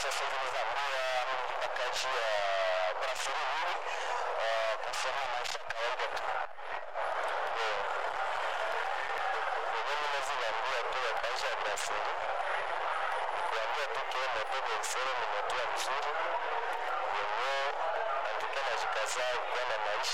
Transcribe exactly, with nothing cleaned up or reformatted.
sasa hivi nizambia wakati ya brasserie hii kusema maisha kawaida tu. Mimi nazambia tu wakati ya brasserie kuambia tu kienda tu kusema ni moto mzuri. Yenyewe antikana jikaza kwa maisha